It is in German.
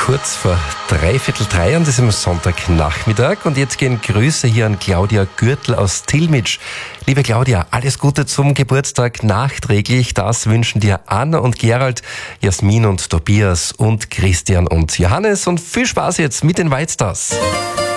kurz vor 2:45 an diesem Sonntagnachmittag. Und jetzt gehen Grüße hier an Claudia Gürtel aus Tilmitsch. Liebe Claudia, alles Gute zum Geburtstag nachträglich. Das wünschen dir Anna und Gerald, Jasmin und Tobias und Christian und Johannes. Und viel Spaß jetzt mit den White Stars.